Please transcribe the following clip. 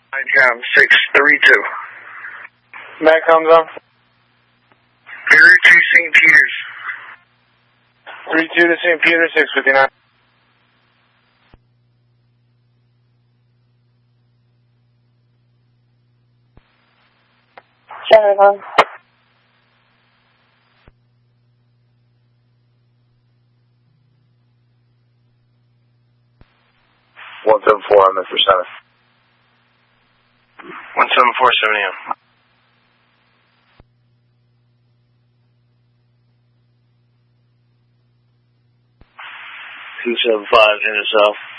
Nightcom 632. Nightcom's on. Peter to St. Peter's. 32 to St. Peter's, 659. Nightcom. 174 on Mr. 7. 174, 7 a.m. Two 75 in itself.